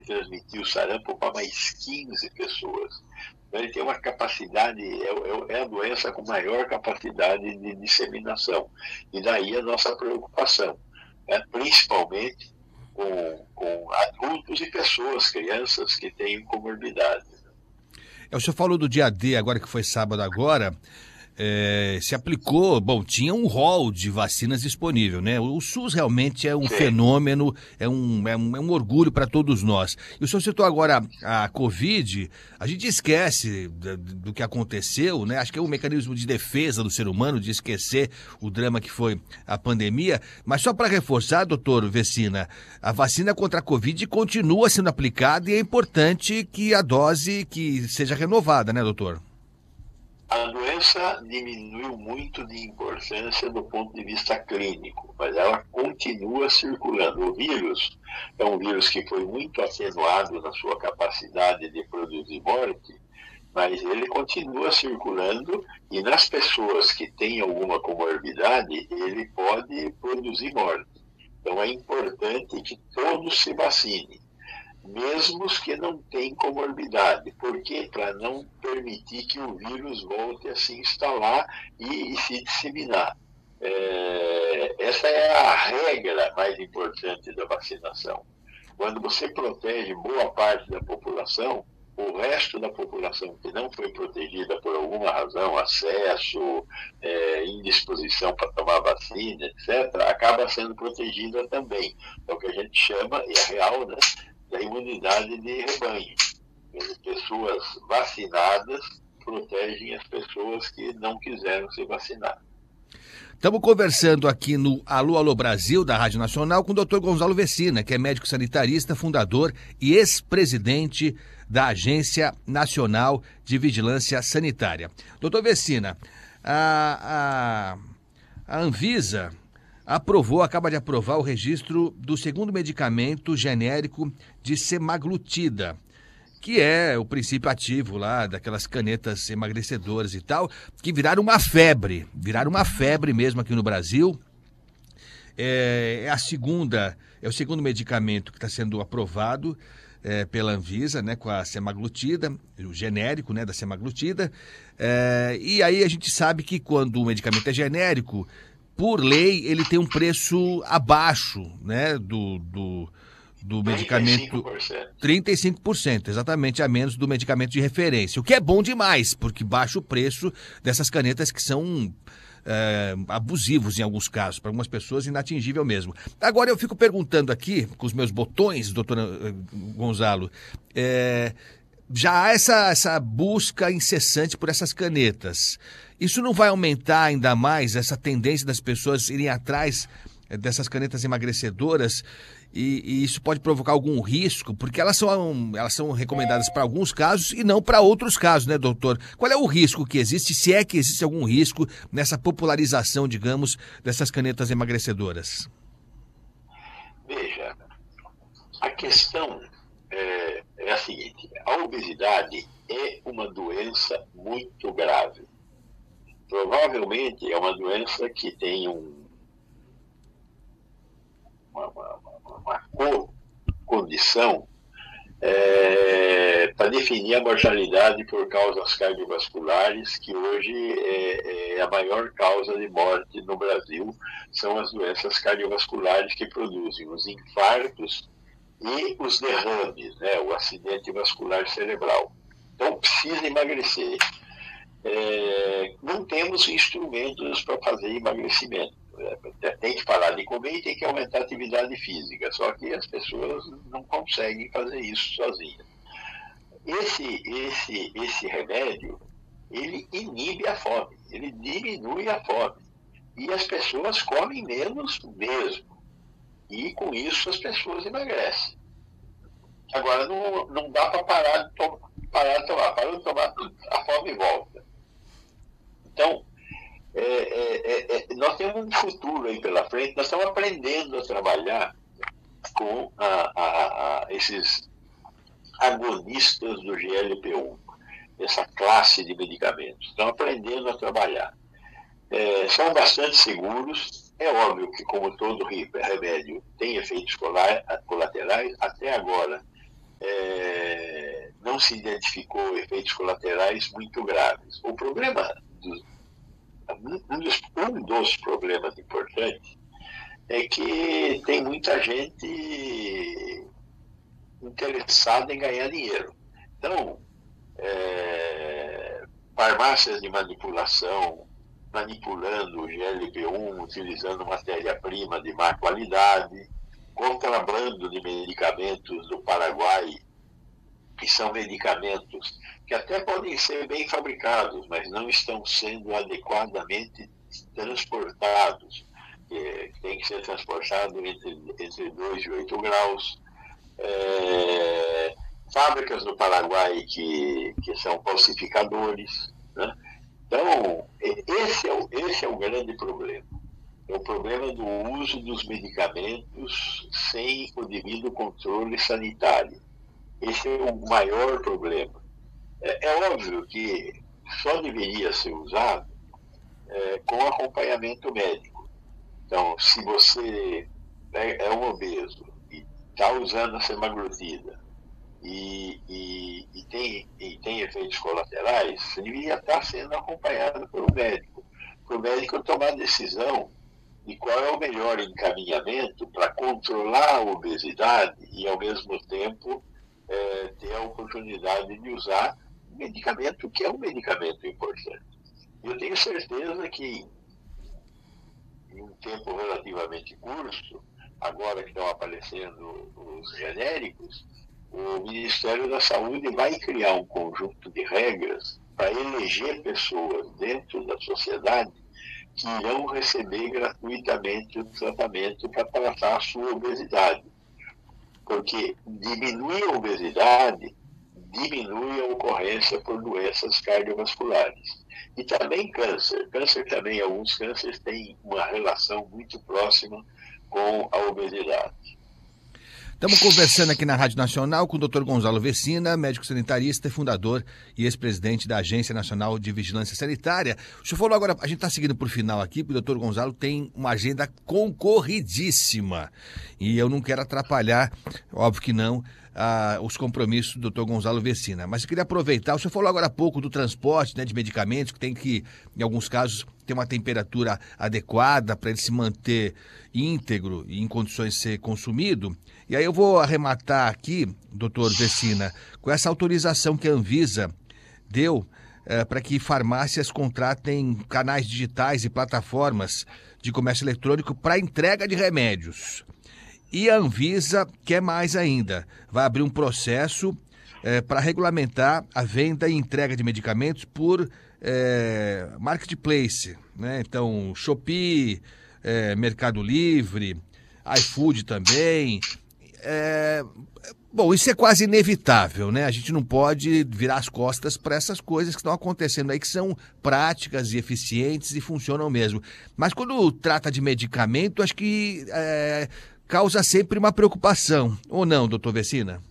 transmitir o sarampo para mais 15 pessoas. Então, ele tem uma capacidade, é a doença com maior capacidade de disseminação. E daí a nossa preocupação, né? Principalmente com adultos e pessoas, crianças que têm comorbidade. O senhor falou do dia D, agora que foi sábado agora. Se aplicou, bom, tinha um rol de vacinas disponível, né? O SUS realmente é um Sim. fenômeno, é um orgulho para todos nós. E o senhor citou agora a Covid, a gente esquece do que aconteceu, né? Acho que é um mecanismo de defesa do ser humano, de esquecer o drama que foi a pandemia. Mas só para reforçar, doutor Vecina, a vacina contra a Covid continua sendo aplicada e é importante que a dose que seja renovada, né, doutor? A doença diminuiu muito de importância do ponto de vista clínico, mas ela continua circulando. O vírus é um vírus que foi muito atenuado na sua capacidade de produzir morte, mas ele continua circulando e nas pessoas que têm alguma comorbidade, ele pode produzir morte. Então é importante que todos se vacinem, mesmo os que não têm comorbidade. Por quê? Para não permitir que o vírus volte a se instalar e se disseminar. Essa é a regra mais importante da vacinação. Quando você protege boa parte da população, o resto da população que não foi protegida por alguma razão, acesso, indisposição para tomar vacina, etc., acaba sendo protegida também. É o que a gente chama, e é real, né, da imunidade de rebanho. As pessoas vacinadas protegem as pessoas que não quiseram se vacinar. Estamos conversando aqui no Alô Alô Brasil, da Rádio Nacional, com o Dr. Gonzalo Vecina, que é médico sanitarista, fundador e ex-presidente da Agência Nacional de Vigilância Sanitária. Dr. Vecina, a Anvisa acaba de aprovar o registro do segundo medicamento genérico de semaglutida, que é o princípio ativo lá daquelas canetas emagrecedoras e tal, que viraram uma febre mesmo aqui no Brasil. É o segundo medicamento que está sendo aprovado pela Anvisa, né, com a semaglutida, o genérico, né, da semaglutida. E aí a gente sabe que quando o medicamento é genérico, por lei, ele tem um preço abaixo, né, do medicamento, 35%, exatamente, a menos do medicamento de referência, o que é bom demais, porque baixa o preço dessas canetas que são abusivos em alguns casos, para algumas pessoas inatingível mesmo. Agora eu fico perguntando aqui, com os meus botões, doutor Gonzalo, já há essa busca incessante por essas canetas. Isso não vai aumentar ainda mais essa tendência das pessoas irem atrás dessas canetas emagrecedoras? E isso pode provocar algum risco, porque elas são recomendadas para alguns casos e não para outros casos, né, doutor? Qual é o risco que existe, se é que existe algum risco nessa popularização, digamos, dessas canetas emagrecedoras? Veja, a questão é a seguinte: a obesidade é uma doença muito grave. Provavelmente é uma doença que tem uma condição para definir a mortalidade por causas cardiovasculares, que hoje é a maior causa de morte no Brasil, são as doenças cardiovasculares que produzem os infartos e os derrames, né, o acidente vascular cerebral. Então precisa emagrecer. Não temos instrumentos para fazer emagrecimento. Tem que parar de comer e tem que aumentar a atividade física, só que as pessoas não conseguem fazer isso sozinhas. Esse remédio, ele inibe a fome, ele diminui a fome, e as pessoas comem menos mesmo, e com isso as pessoas emagrecem. Agora, não dá para parar de tomar, parou de tomar, a fome volta. Então, nós temos um futuro aí pela frente, nós estamos aprendendo a trabalhar com esses agonistas do GLP-1, essa classe de medicamentos. Estamos aprendendo a trabalhar. São bastante seguros. É óbvio que, como todo remédio, tem efeitos colaterais. Até agora, se identificou efeitos colaterais muito graves. O problema, um dos problemas importantes é que tem muita gente interessada em ganhar dinheiro. Então, farmácias de manipulação, manipulando o GLP-1, utilizando matéria-prima de má qualidade, contrabando de medicamentos do Paraguai, que são medicamentos que até podem ser bem fabricados, mas não estão sendo adequadamente transportados. Tem que ser transportado entre 2 e 8 graus. Fábricas do Paraguai que são falsificadores, né? Então, esse é o grande problema. É o problema do uso dos medicamentos sem o devido controle sanitário. Esse é o maior problema. É óbvio que só deveria ser usado com acompanhamento médico. Então, se você é um obeso e está usando a semaglutida e tem efeitos colaterais, você deveria estar sendo acompanhado pelo médico. Para o médico tomar a decisão de qual é o melhor encaminhamento para controlar a obesidade e, ao mesmo tempo, ter a oportunidade de usar um medicamento que é um medicamento importante. Eu tenho certeza que, em um tempo relativamente curto, agora que estão aparecendo os genéricos, o Ministério da Saúde vai criar um conjunto de regras para eleger pessoas dentro da sociedade que irão receber gratuitamente o tratamento para tratar a sua obesidade. Porque diminui a obesidade, diminui a ocorrência por doenças cardiovasculares. E também câncer. Câncer também, alguns cânceres têm uma relação muito próxima com a obesidade. Estamos conversando aqui na Rádio Nacional com o Dr. Gonzalo Vecina, médico sanitarista, fundador e ex-presidente da Agência Nacional de Vigilância Sanitária. O senhor falou agora, a gente está seguindo por final aqui, porque o Dr. Gonzalo tem uma agenda concorridíssima. E eu não quero atrapalhar, óbvio que não, os compromissos do Dr. Gonzalo Vecina. Mas eu queria aproveitar, o senhor falou agora há pouco do transporte, né, de medicamentos, que tem que, em alguns casos, ter uma temperatura adequada para ele se manter íntegro e em condições de ser consumido. E aí eu vou arrematar aqui, doutor Vecina, com essa autorização que a Anvisa deu para que farmácias contratem canais digitais e plataformas de comércio eletrônico para entrega de remédios. E a Anvisa quer mais ainda, vai abrir um processo para regulamentar a venda e entrega de medicamentos por marketplace, né? Então, Shopee, Mercado Livre, iFood também. Bom, isso é quase inevitável, né? A gente não pode virar as costas para essas coisas que estão acontecendo aí, que são práticas e eficientes e funcionam mesmo. Mas quando trata de medicamento, acho que causa sempre uma preocupação, ou não, doutor Vecina?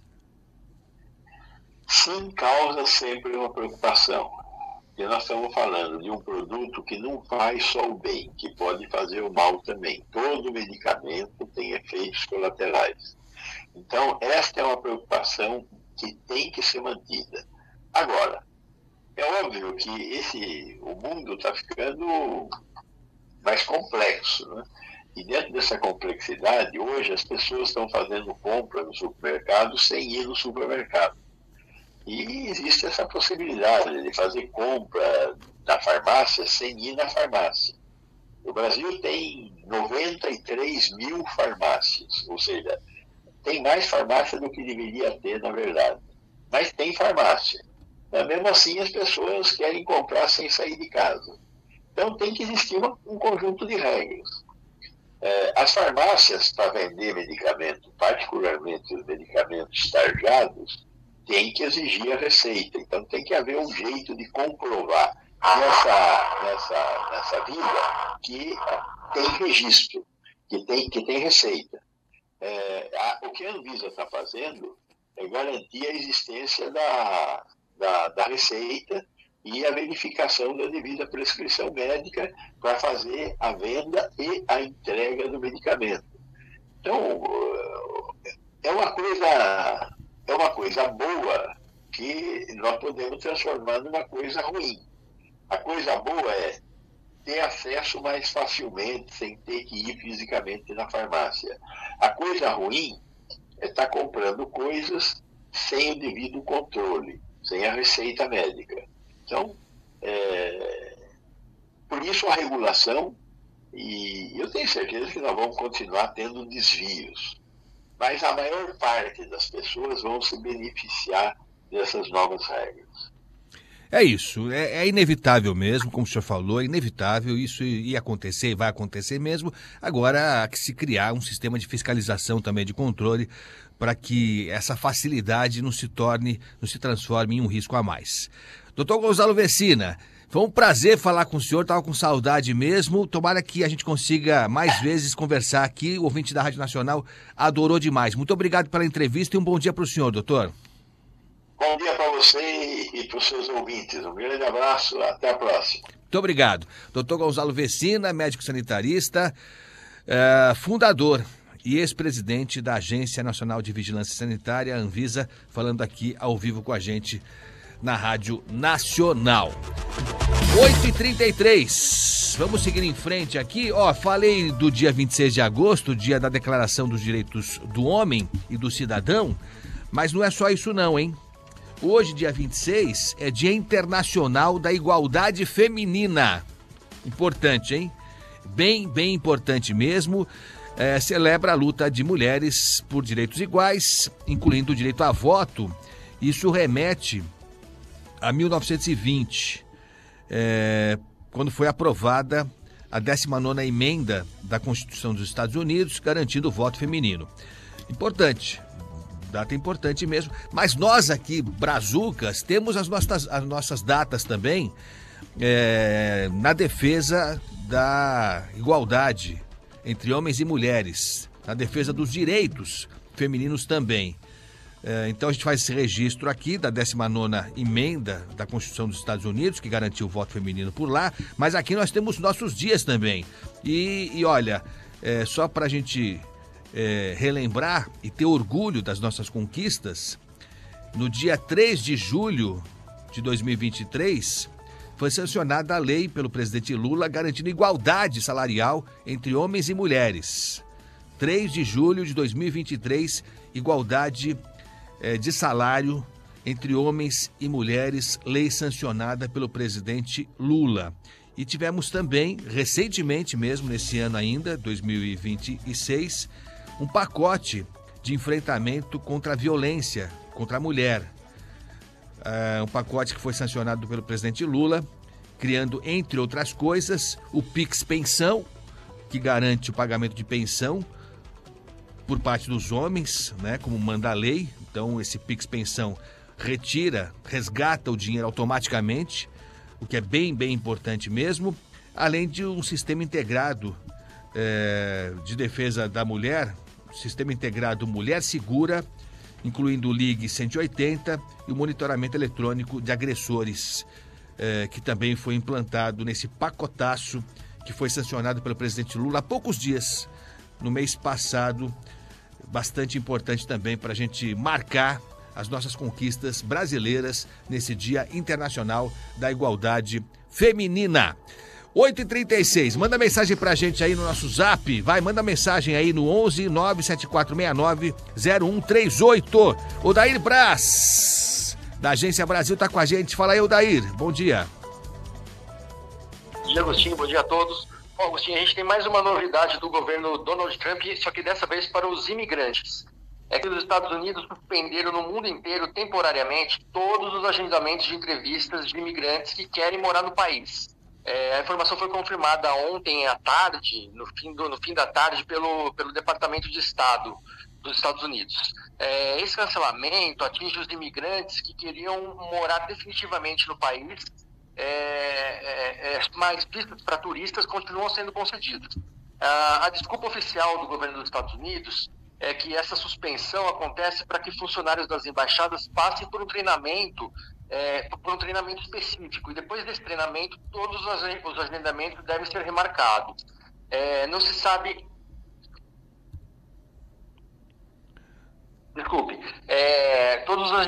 Sim, causa sempre uma preocupação. Porque nós estamos falando de um produto que não faz só o bem, que pode fazer o mal também. Todo medicamento tem efeitos colaterais. Então, esta é uma preocupação que tem que ser mantida. Agora, é óbvio que o mundo está ficando mais complexo, né? E dentro dessa complexidade, hoje as pessoas estão fazendo compra no supermercado sem ir no supermercado. E existe essa possibilidade de fazer compra na farmácia sem ir na farmácia. O Brasil tem 93 mil farmácias, ou seja, tem mais farmácia do que deveria ter, na verdade. Mas tem farmácia. Mas mesmo assim, as pessoas querem comprar sem sair de casa. Então, tem que existir um conjunto de regras. As farmácias, para vender medicamento, particularmente os medicamentos tarjados, tem que exigir a receita. Então, tem que haver um jeito de comprovar nessa vida que tem registro, que tem receita. O que a Anvisa está fazendo é garantir a existência da receita e a verificação da devida prescrição médica para fazer a venda e a entrega do medicamento. Então, é uma coisa boa porque nós podemos transformar numa coisa ruim. A coisa boa é ter acesso mais facilmente, sem ter que ir fisicamente na farmácia. A coisa ruim é estar comprando coisas sem o devido controle, sem a receita médica. Então, por isso a regulação, e eu tenho certeza que nós vamos continuar tendo desvios, mas a maior parte das pessoas vão se beneficiar dessas novas regras. É isso, é inevitável mesmo, como o senhor falou, é inevitável, isso ia acontecer e vai acontecer mesmo. Agora há que se criar um sistema de fiscalização também, de controle, para que essa facilidade não se transforme em um risco a mais. Doutor Gonzalo Vecina, foi um prazer falar com o senhor, estava com saudade mesmo, tomara que a gente consiga mais vezes conversar aqui, o ouvinte da Rádio Nacional adorou demais. Muito obrigado pela entrevista e um bom dia para o senhor, doutor. Bom dia para você e para os seus ouvintes. Um grande abraço, até a próxima. Muito obrigado. Dr. Gonzalo Vecina, médico sanitarista, fundador e ex-presidente da Agência Nacional de Vigilância Sanitária, Anvisa, falando aqui ao vivo com a gente na Rádio Nacional. 8h33. Vamos seguir em frente aqui. Falei do dia 26 de agosto, dia da Declaração dos Direitos do Homem e do Cidadão, mas não é só isso não, hein? Hoje, dia 26, é Dia Internacional da Igualdade Feminina. Importante, hein? Bem importante mesmo. Celebra a luta de mulheres por direitos iguais, incluindo o direito a voto. Isso remete a 1920, quando foi aprovada a 19ª emenda da Constituição dos Estados Unidos, garantindo o voto feminino. Importante. Data importante mesmo, mas nós aqui, brazucas, temos as nossas datas também na defesa da igualdade entre homens e mulheres, na defesa dos direitos femininos também. Então a gente faz esse registro aqui da 19ª emenda da Constituição dos Estados Unidos, que garantiu o voto feminino por lá, mas aqui nós temos nossos dias também. E olha, só para a gente relembrar e ter orgulho das nossas conquistas, no dia 3 de julho de 2023, foi sancionada a lei pelo presidente Lula garantindo igualdade salarial entre homens e mulheres. 3 de julho de 2023, igualdade de salário entre homens e mulheres, lei sancionada pelo presidente Lula. E tivemos também, recentemente mesmo, nesse ano ainda, 2026, um pacote de enfrentamento contra a violência contra a mulher. Um pacote que foi sancionado pelo presidente Lula, criando, entre outras coisas, o Pix Pensão, que garante o pagamento de pensão por parte dos homens, né, como manda a lei. Então, esse Pix Pensão resgata o dinheiro automaticamente, o que é bem importante mesmo, além de um sistema integrado de defesa da mulher, Sistema Integrado Mulher Segura, incluindo o Ligue 180 e o monitoramento eletrônico de agressores, que também foi implantado nesse pacotaço que foi sancionado pelo presidente Lula há poucos dias, no mês passado. Bastante importante também para a gente marcar as nossas conquistas brasileiras nesse Dia Internacional da Igualdade Feminina. 8h36, manda mensagem pra gente aí no nosso zap, manda mensagem aí no 11 97469 0138. Odair Braz, da Agência Brasil, tá com a gente. Fala aí, Odair, bom dia. Bom dia, Agostinho, bom dia a todos. Bom, Agostinho, a gente tem mais uma novidade do governo Donald Trump, só que dessa vez para os imigrantes. É que os Estados Unidos suspenderam no mundo inteiro, temporariamente, todos os agendamentos de entrevistas de imigrantes que querem morar no país. A informação foi confirmada ontem à tarde, no fim da tarde, pelo Departamento de Estado dos Estados Unidos. Esse cancelamento atinge os imigrantes que queriam morar definitivamente no país, mas vistos para turistas continuam sendo concedidos. A desculpa oficial do governo dos Estados Unidos é que essa suspensão acontece para que funcionários das embaixadas passem por um treinamento específico, e depois desse treinamento todos os agendamentos devem ser remarcados. Não se sabe... Desculpe. Todos os